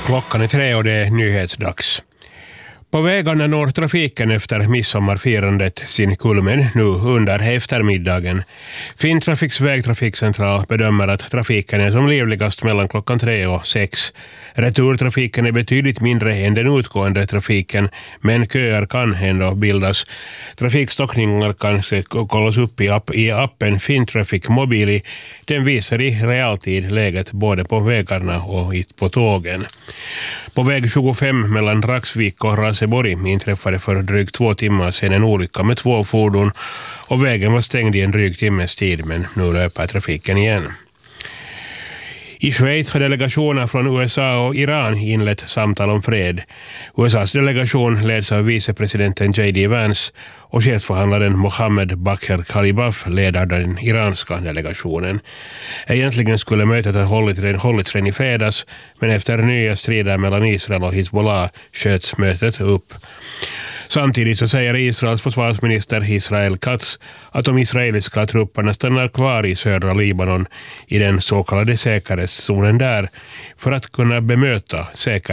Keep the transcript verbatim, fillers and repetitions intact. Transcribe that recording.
Klockan är tre och det är nyhetsdags. På vägarna når trafiken efter midsommarfirandet sin kulmen nu under eftermiddagen. Finntrafiks vägtrafikcentral bedömer att trafiken är som livligast mellan klockan tre och sex. Returtrafiken är betydligt mindre än den utgående trafiken, men köer kan ändå bildas. Trafikstockningar kan kollas upp i, app, i appen Finntrafik Mobili. Den visar i realtid läget både på vägarna och på tågen. På väg tjugofem mellan Raksvik och Raseborg inträffade för drygt två timmar sedan en olycka med två fordon och vägen var stängd i en dryg timmes tid, men nu löper trafiken igen. I Schweiz har delegationer från U S A och Iran inlett samtal om fred. U S A:s delegation leds av vicepresidenten J D Vance och chefsförhandlaren Mohammed Bakr Kalibaf leder den iranska delegationen. Egentligen skulle mötet ha hållits, hållits redan i fredags, men efter nya strider mellan Israel och Hezbollah sköts mötet upp. Samtidigt så säger Israels försvarsminister Israel Katz att de israeliska trupperna stannar kvar i södra Libanon i den så kallade säkerhetszonen där för att kunna bemöta säkerhetszonen